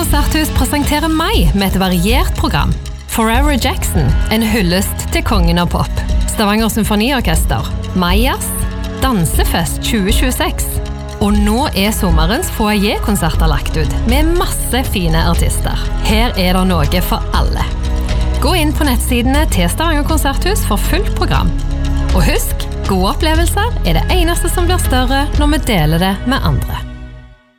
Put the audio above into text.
konserthus presenterer mai med et variert program. Forever Jackson, en hyllest til kongen av pop. Stavanger Symfoniorkester, Majas, Dansefest 2026. Og nå sommerens foyer-konserter lagt ut, med masse fine artister. Her det noe for alle. Gå inn på nettsidene til Stavanger konserthus for fullt program. Og husk, gode opplevelser det eneste som blir større når vi deler det med andre.